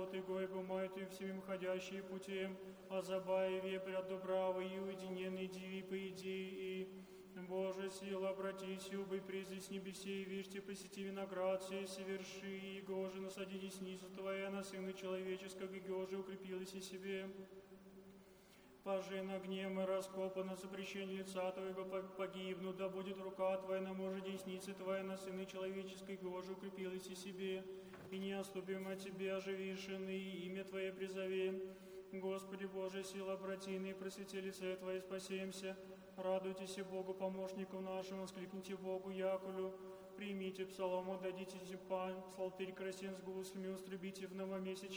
ты гойбу мой, ты всем ходящие путем, а забаве пред добравой и уединенной диви по идее и Боже, сила, обратись, убой прежде с небесей, вижте, посети виноград сей, соверши, и гоже, насади десницу Твоя на Сына Человеческого, и гоже, укрепилась и себе. Пажи на гнем и раскопано запрещение лица Твоего погибну, да будет рука Твоя на муже десницы Твоя на Сына Человеческой, гоже, укрепилась и себе, и не оступим от Тебя, оживишен, и имя Твое призовем. Господи Боже, сила обратины, и просвети лице Твое, спасемся. Радуйтесь Богу, помощнику нашему, воскликните Богу, Якулю, примите псалом, отдадите зипаль, псалтырь красен с гуслями, устребите в новомесяче